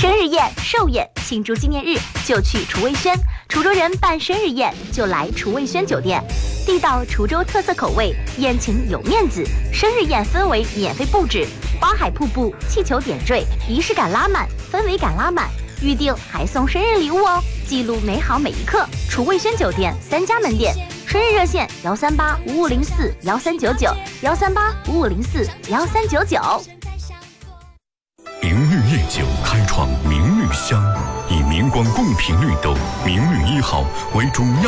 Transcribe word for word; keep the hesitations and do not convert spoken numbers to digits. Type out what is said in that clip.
生日宴、寿宴、庆祝纪念日就去厨卫轩，滁州人办生日宴就来厨卫轩酒店，地道滁州特色口味，宴请有面子。生日宴氛围免费布置，花海瀑布、气球点缀，仪式感拉满，氛围感拉满。预定还送生日礼物哦，记录美好每一刻。滁卫轩酒店三家门店，生日热线幺三八五五零四幺三九九幺三八五五零四幺三九九。 明绿夜酒开创明绿香，以明光贡品绿豆明绿一号为中药。